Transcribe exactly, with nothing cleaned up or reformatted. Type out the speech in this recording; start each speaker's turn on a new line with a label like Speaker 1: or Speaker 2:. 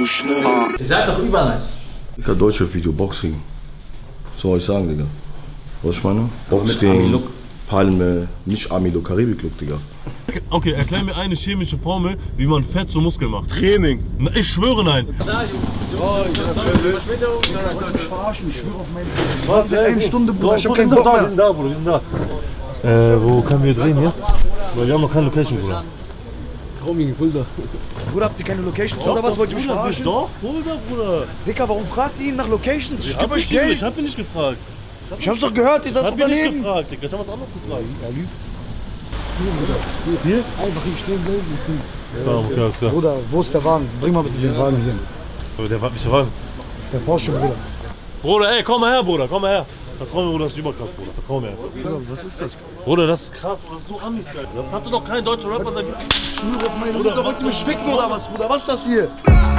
Speaker 1: so schnell.
Speaker 2: Ihr seid doch übernice.
Speaker 3: Digga, Deutschrap-Video, Boxring. Was soll ich sagen, Digga? Was ich meine? Boxring, Palme, nicht Army-Look, Karibik-Look, Digga.
Speaker 4: Okay, erklär mir eine chemische Formel, wie man Fett zu Muskeln macht.
Speaker 3: Training.
Speaker 4: Na, ich schwöre nein.
Speaker 2: Da, Jungs. Oh, ich verarschen, ich schwöre auf meine...
Speaker 4: Was?
Speaker 2: Eine Stunde, Bruder, ich hab keinen
Speaker 4: Wir
Speaker 2: Bock mehr.
Speaker 4: sind da, Bruder, wir sind da. Äh, wo können wir drehen jetzt? Weil wir haben noch keine Location, Bruder.
Speaker 2: Roaming, Fulda. Bruder, habt ihr keine Locations oder was? Wollt ihr mich verarschen?
Speaker 4: Doch, Fulda, Bruder.
Speaker 2: Dicker, warum fragt ihr ihn nach Locations? Ich
Speaker 4: Ich
Speaker 2: geb
Speaker 4: hab,
Speaker 2: euch
Speaker 4: nicht,
Speaker 2: Geld.
Speaker 4: ich hab ihn nicht gefragt.
Speaker 2: Ich hab's doch gehört, ihr
Speaker 4: Ich
Speaker 2: seid
Speaker 4: hab ihn nicht
Speaker 2: daneben.
Speaker 4: gefragt, Digga. Ich hab was anderes gefragt.
Speaker 2: Er lügt. Hier, Bruder. Hier? Einfach hier stehen bleiben.
Speaker 4: Ja, okay, alles klar.
Speaker 2: Bruder, wo ist der Wagen? Bring mal bitte den Wagen hier.
Speaker 4: Aber der war nicht der Wagen.
Speaker 2: Der Porsche, Bruder.
Speaker 4: Bruder, ey, komm mal her, Bruder, komm mal her. Vertrau mir, Bruder, das ist überkrass, Bruder. Vertrau mir.
Speaker 2: Bruder, was ist das?
Speaker 4: Bruder, das ist krass, Bruder, das ist so Amis, Alter. Das hatte doch kein deutscher Rapper seit...
Speaker 2: Ich schwöre auf meine Mutter, wollt ihr mich ficken oder was, Bruder? Was ist das hier?